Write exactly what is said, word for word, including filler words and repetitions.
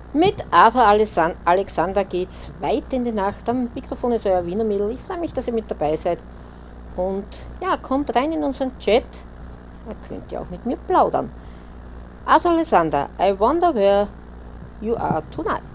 Mit Arthur Alessan- Alexander geht's weit in die Nacht. Am Mikrofon ist euer Wiener Mädel. Ich freue mich, dass ihr mit dabei seid. Und ja, kommt rein in unseren Chat. Da könnt ihr auch mit mir plaudern. Also Alexander, I wonder where you are tonight.